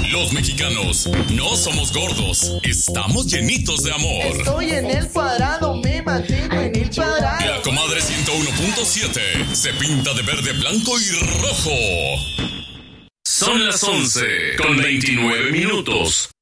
Los mexicanos no somos gordos, estamos llenitos de amor. Estoy en el cuadrado, me mantengo en el cuadrado. La comadre 101.7 se pinta de verde, blanco y rojo. Son las 11:29.